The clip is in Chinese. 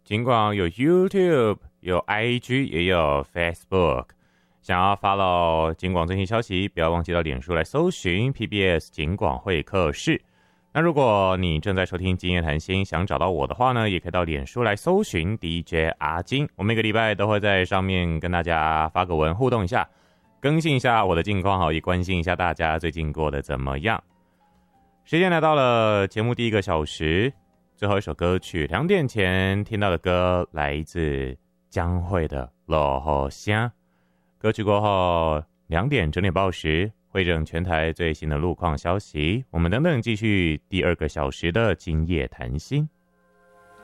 尽管有 YouTube、有 IG， 也有 Facebook。想要 follow 警广最新消息，不要忘记到脸书来搜寻 PBS 警广会客室。那如果你正在收听今夜谈心，想找到我的话呢，也可以到脸书来搜寻 DJ 阿金。我每个礼拜都会在上面跟大家发个文互动一下，更新一下我的近况，也关心一下大家最近过得怎么样。时间来到了节目第一个小时，最后一首歌曲2点前听到的歌来自江蕙的《落雨声》。歌曲过后2点整点报时，会整全台最新的路况消息，我们等等继续第2个小时的今夜谈心。